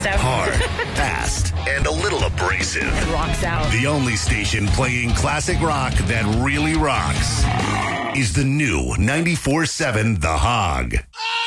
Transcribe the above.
Hard, fast, and a little abrasive. Rocks out. The only station playing classic rock that really rocks is the new 94.7 The Hog.